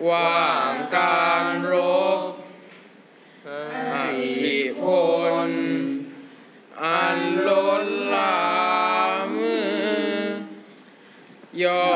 ว่างการรบอิทธิพลอันล้นหลามยอ